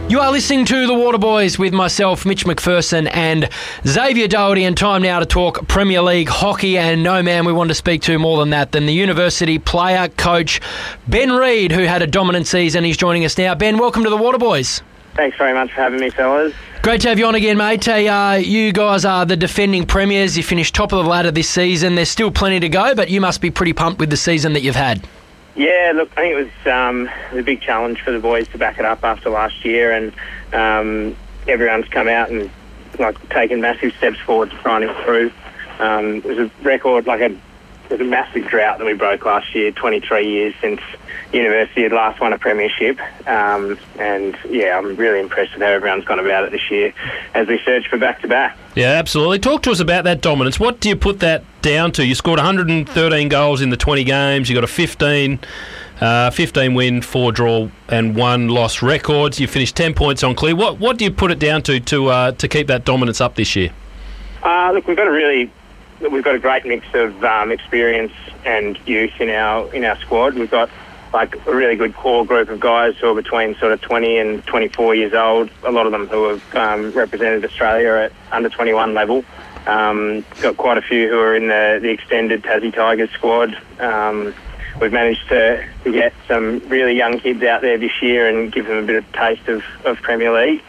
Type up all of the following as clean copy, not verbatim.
You are listening to The Waterboys with myself, Mitch McPherson, and Xavier Doherty, and time now to talk Premier League hockey. And no man we want to speak to more than that, than the university player, coach, Ben Reid, who had a dominant season. He's joining us now. Ben, welcome to The Waterboys. Thanks very much for having me, fellas. Great to have you on again, mate. You guys are the defending premiers. You finished top of the ladder this season. There's still plenty to go, but you must be pretty pumped with the season that you've had. Yeah, look, I think it was a big challenge for the boys to back it up after last year, and everyone's come out and taken massive steps forward to try and improve. It was a record, it was a massive drought that we broke last year, 23 years since university had last won a premiership, and yeah, I'm really impressed with how everyone's gone about it this year as we search for back-to-back. Yeah, absolutely. Talk to us about that dominance. What do you put that down to? You scored 113 goals in the 20 games. You got a 15 win, 4 draw and 1 loss records. You finished 10 points on clear. What do you put it down to keep that dominance up this year? Look, we've got a great mix of experience and youth in our squad. We've got a really good core group of guys who are between sort of 20 and 24 years old. A lot of them who have represented Australia at under 21 level. Got quite a few who are in the extended Tassie Tigers squad. We've managed to get some really young kids out there this year and give them a bit of taste of Premier League.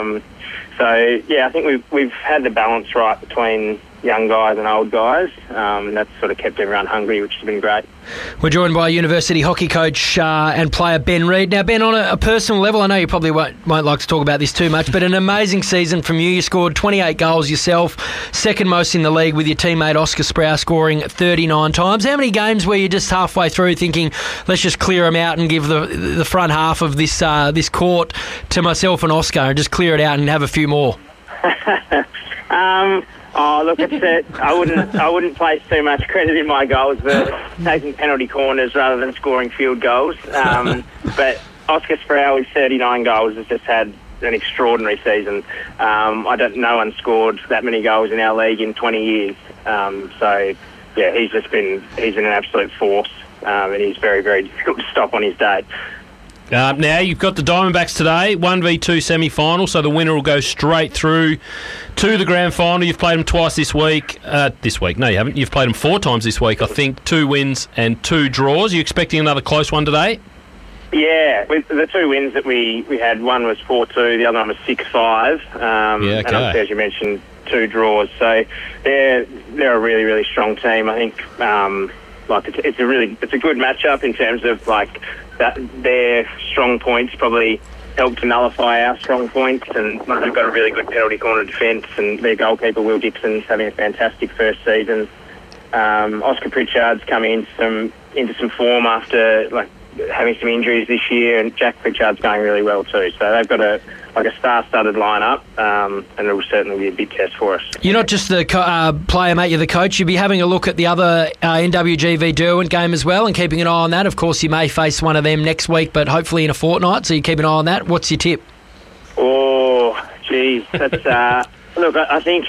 So yeah, I think we've had the balance right between young guys and old guys. That's sort of kept everyone hungry, which has been great. We're joined by university hockey coach and player Ben Reid. Now, Ben, on a personal level, I know you probably won't like to talk about this too much, but an amazing season from you. You scored 28 goals yourself, second most in the league, with your teammate Oscar Sproul scoring 39 times. How many games were you just halfway through thinking, let's just clear them out and give the front half of this court to myself and Oscar and just clear it out and have a few more? Oh, look, I wouldn't place too much credit in my goals for taking penalty corners rather than scoring field goals. But Oscar Sproul with 39 goals has just had an extraordinary season. No one scored that many goals in our league in 20 years. So, yeah, he's been an absolute force, and he's very, very difficult to stop on his day. Now you've got the Diamondbacks today, 1v2 semi-final, so the winner will go straight through to the grand final. You've played them twice this week. No, you haven't. You've played them 4 times this week, I think. 2 wins and 2 draws. Are you expecting another close one today? Yeah, with the 2 wins that we had, one was 4-2, the other one was 6-5. Okay. And obviously, as you mentioned, 2 draws. So they're a really, really strong team. I think it's a good matchup in terms of that their strong points probably help to nullify our strong points, and they've got a really good penalty corner defence, and their goalkeeper Will Dixon's having a fantastic first season. Oscar Pritchard's coming into some form after having some injuries this year, and Jack Pritchard's going really well too. So they've got a star-studded lineup, and it will certainly be a big test for us. You're not just the player, mate, you're the coach. You'll be having a look at the other NWGV Derwent game as well and keeping an eye on that. Of course, you may face one of them next week, but hopefully in a fortnight, so you keep an eye on that. What's your tip? Oh, geez. That's, look, I think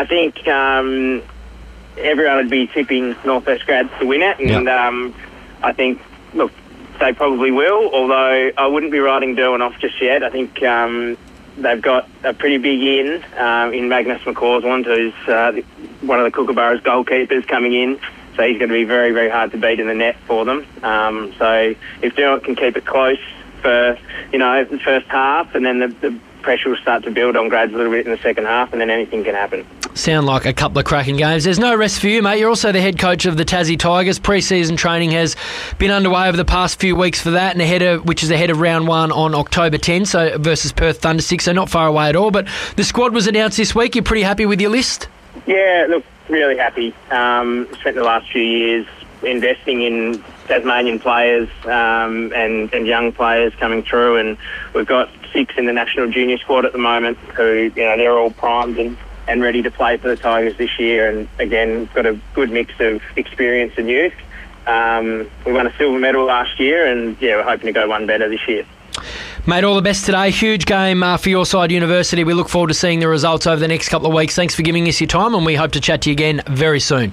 everyone would be tipping Northwest Grads to win it, and I think, look, they probably will, although I wouldn't be writing Derwent off just yet. I think they've got a pretty big in Magnus McCausland, who's one of the Kookaburra's goalkeepers coming in. So he's going to be very, very hard to beat in the net for them. So if Derwent can keep it close for, the first half, and then the pressure will start to build on Grads a little bit in the second half, and then anything can happen. Sound like a couple of cracking games. There's no rest for you, mate. You're also the head coach of the Tassie Tigers. Pre-season training has been underway over the past few weeks for that, and which is ahead of round 1 on October 10, so versus Perth Thundersticks, so not far away at all. But the squad was announced this week. You're pretty happy with your list? Yeah, look, really happy. Spent the last few years investing in Tasmanian players and young players coming through, and we've got 6 in the national junior squad at the moment who, they're all primed and ready to play for the Tigers this year, and again, we've got a good mix of experience and youth. We won a silver medal last year, and we're hoping to go one better this year. Mate, all the best today. Huge game for your side, University. We look forward to seeing the results over the next couple of weeks. Thanks for giving us your time, and we hope to chat to you again very soon.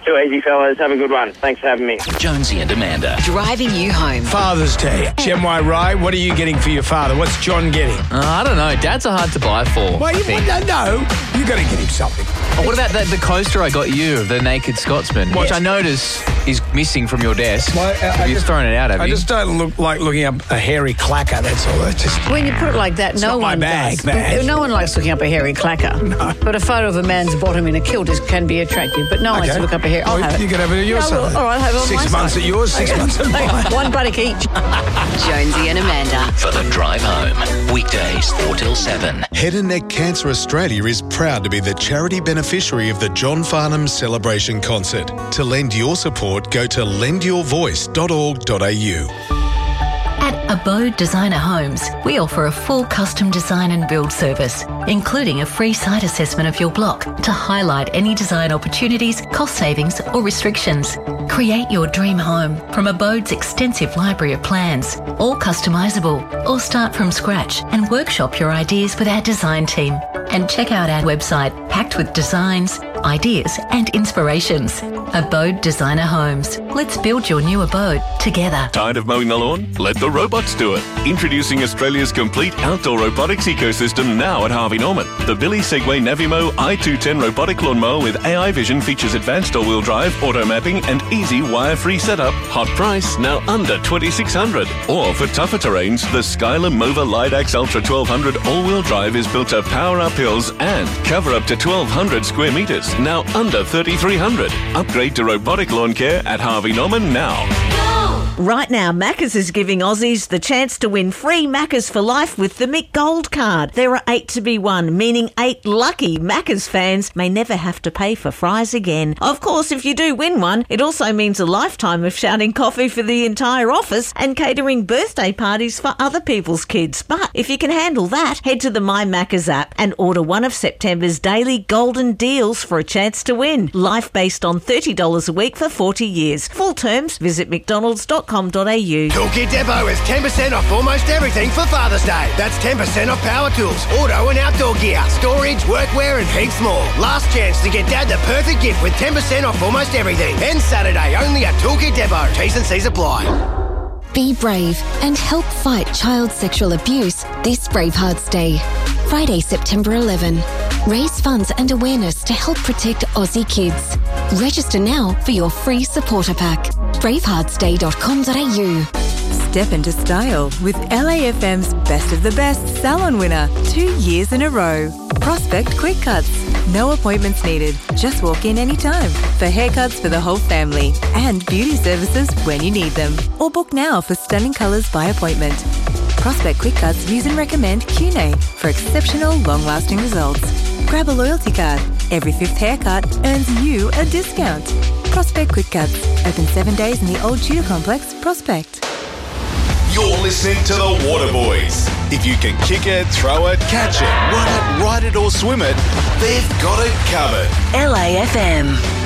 Too easy, fellas. Have a good one. Thanks for having me. Jonesy and Amanda. Driving you home. Father's Day. Gem Y Rye, what are you getting for your father? What's John getting? I don't know. Dads are hard to buy for. Well, you got to get him something. Oh, what about the coaster I got you of the Naked Scotsman, which I notice is missing from your desk? Well, You've thrown it out, have you? I just don't look like looking up a hairy clacker, that's all. It's just, When you put it like that, no one does. No one likes looking up a hairy clacker. No. But a photo of a man's bottom in a kilt can be attractive. But no one likes to look up a hairy. I'll have it. You can have it at your side. All right, I'll have it on 6 my months side. at yours, 6 months at mine. One buttock each. Jonesy and Amanda. For the drive home. Weekdays 4 till 7. Head and Neck Cancer Australia is proud to be the charity beneficiary of the John Farnham Celebration Concert. To lend your support, go to lendyourvoice.org.au. At Abode Designer Homes, we offer a full custom design and build service, including a free site assessment of your block to highlight any design opportunities, cost savings or restrictions. Create your dream home from Abode's extensive library of plans, all customisable, or start from scratch and workshop your ideas with our design team. And check out our website packed with designs, ideas and inspirations. Abode Designer Homes. Let's build your new abode together. Tired of mowing the lawn? Let the robots do it. Introducing Australia's complete outdoor robotics ecosystem now at Harvey Norman. The Billy Segway Navimo i210 robotic lawnmower with AI vision features advanced all-wheel drive, auto mapping and easy wire-free setup. Hot price, now under $2,600. Or for tougher terrains, the Skylum Mova Lidax Ultra 1200 all-wheel drive is built to power up hills and cover up to 1,200 square metres, now under $3,300. Upgrade to robotic lawn care at Harvey Norman now. Right now, Macca's is giving Aussies the chance to win free Macca's for life with the Mick Gold card. There are 8 to be won, meaning 8 lucky Macca's fans may never have to pay for fries again. Of course, if you do win one, it also means a lifetime of shouting coffee for the entire office and catering birthday parties for other people's kids. But if you can handle that, head to the My Macca's app and order one of September's daily golden deals for a chance to win. Life based on $30 a week for 40 years. Full terms, visit mcdonalds.com.au. Toolkit Depot is 10% off almost everything for Father's Day. That's 10% off power tools, auto and outdoor gear, storage, workwear and heaps more. Last chance to get Dad the perfect gift with 10% off almost everything. Ends Saturday only at Toolkit Depot. T's and C's apply. Be brave and help fight child sexual abuse this Bravehearts Day. Friday, September 11. Raise funds and awareness to help protect Aussie kids. Register now for your free supporter pack. braveheartsday.com.au. Step into style with LAFM's Best of the Best salon winner 2 years in a row. Prospect Quick Cuts. No appointments needed. Just walk in anytime for haircuts for the whole family and beauty services when you need them. Or book now for stunning colours by appointment. Prospect Quick Cuts use and recommend QNA for exceptional long-lasting results. Grab a loyalty card. Every 5th haircut earns you a discount. Prospect Quick Cuts. Open 7 days in the Old Tudor Complex, Prospect. You're listening to the Waterboys. If you can kick it, throw it, catch it, run it, ride it or swim it, they've got it covered. LAFM.